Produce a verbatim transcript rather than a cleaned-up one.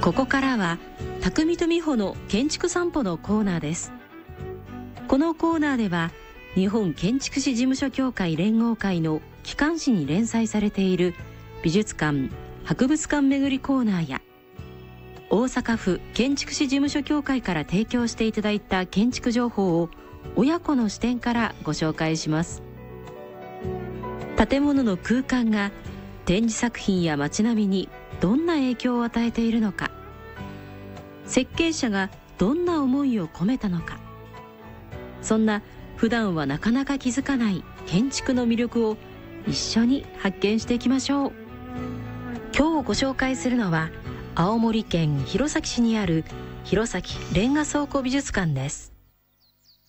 ここからは匠と美穂の建築散歩のコーナーです。このコーナーでは日本建築士事務所協会連合会の機関誌に連載されている美術館・博物館巡りコーナーや、大阪府建築士事務所協会から提供していただいた建築情報を親子の視点からご紹介します。建物の空間が展示作品や街並みにどんな影響を与えているのか、設計者がどんな思いを込めたのか、そんな普段はなかなか気づかない建築の魅力を一緒に発見していきましょう。今日ご紹介するのは青森県弘前市にある弘前レンガ倉庫美術館です。